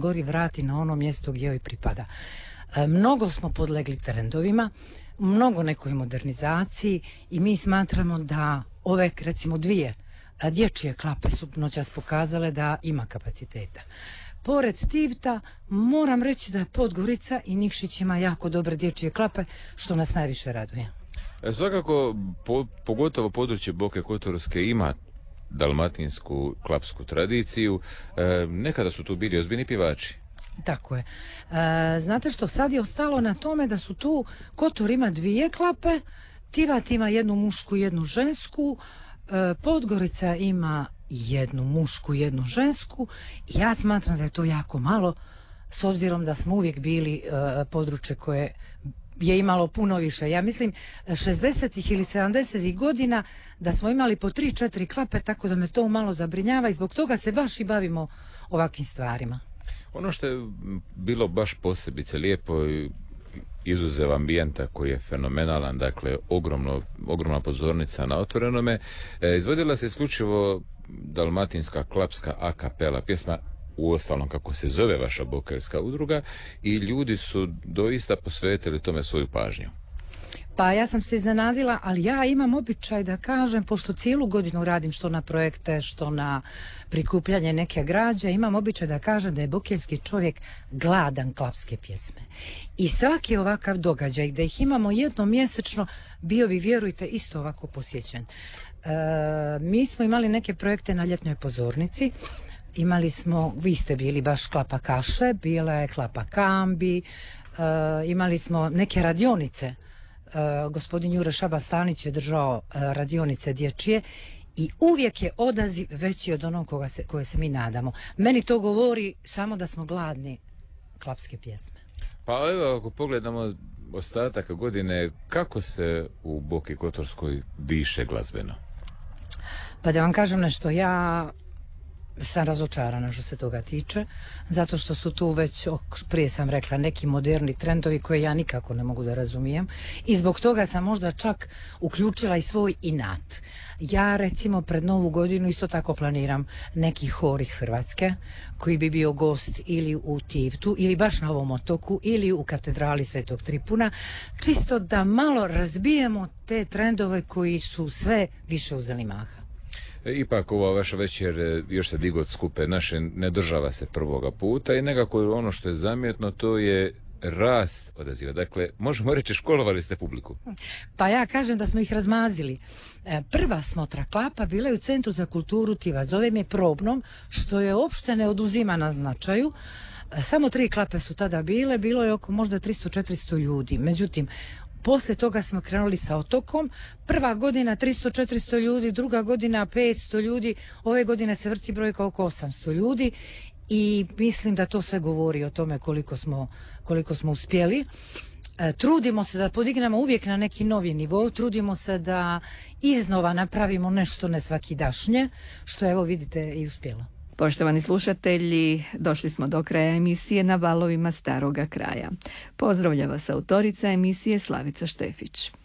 Gori vrati na ono mjesto gdje joj pripada. Mnogo smo podlegli trendovima, mnogo nekoj modernizaciji i mi smatramo da ove, recimo, dvije dječje klape su noćas pokazale da ima kapaciteta. Pored Tivta moram reći da je Podgorica i Nikšić ima jako dobre dječje klape, što nas najviše raduje. Svakako, pogotovo područje Boke Kotorske ima dalmatinsku klapsku tradiciju. Nekada su tu bili ozbiljni pjevači. Tako je. Znate što, sad je ostalo na tome da su tu, Kotor ima dvije klape, Tivat ima jednu mušku i jednu žensku, Podgorica ima jednu mušku i jednu žensku i ja smatram da je to jako malo, s obzirom da smo uvijek bili područje koje je imalo puno više. Ja mislim 60. ili 70. godina da smo imali po 3-4 klape, tako da me to malo zabrinjava i zbog toga se baš i bavimo ovakvim stvarima. Ono što je bilo baš posebice lijepo, izuzev ambijenta koji je fenomenalan, dakle ogromna pozornica na otvorenome, izvodila se isključivo dalmatinska klapska a kapela pjesma, uostalom kako se zove vaša bokerska udruga, i ljudi su doista posvetili tome svoju pažnju. Pa ja sam se iznenadila, ali ja imam običaj da kažem, pošto cijelu godinu radim što na projekte, što na prikupljanje neke građe, imam običaj da kažem da je bokeljski čovjek gladan klapske pjesme. I svaki ovakav događaj, da ih imamo jednom mjesečno, bio bi, vjerujte, isto ovako posjećen. Mi smo imali neke projekte na ljetnoj pozornici. Imali smo, vi ste bili baš klapa kaše, bila je klapa kambi, imali smo neke radionice. Gospodin Jure Šaba-Stanić je držao radionice dječje i uvijek je odaziv veći od onog koje se mi nadamo. Meni to govori samo da smo gladni klapske pjesme. Pa evo, ako pogledamo ostatak godine, kako se u Boki Kotorskoj diše glazbeno? Pa da vam kažem nešto, ja sam razočarana što se toga tiče, zato što su tu već, prije sam rekla, neki moderni trendovi koje ja nikako ne mogu da razumijem i zbog toga sam možda čak uključila i svoj inat. Ja recimo pred Novu godinu isto tako planiram neki hor iz Hrvatske koji bi bio gost ili u Tivtu ili baš na ovom otoku ili u katedrali Svetog Tripuna, čisto da malo razbijemo te trendove koji su sve više uzeli maha. Ipak ova vaša večer, još se digo od skupe naše, ne država se prvoga puta i nekako ono što je zamjetno, to je rast odaziva. Dakle, možemo reći, školovali ste publiku. Pa ja kažem da smo ih razmazili. Prva smotra klapa bila je u Centru za kulturu Tivac. Zovem je probnom, što je uopšte ne oduzima na značaju. Samo 3 klape su tada bile, bilo je oko možda 300-400 ljudi. Međutim, poslije toga smo krenuli sa otokom. Prva godina 300-400 ljudi, druga godina 500 ljudi, ove godine se vrti brojka oko 800 ljudi i mislim da to sve govori o tome koliko smo uspjeli. Trudimo se da podignemo uvijek na neki novi nivo, trudimo se da iznova napravimo nešto nesvakidašnje, što evo vidite i uspjelo. Poštovani slušatelji, došli smo do kraja emisije Na valovima staroga kraja. Pozdravlja vas autorica emisije Slavica Štefić.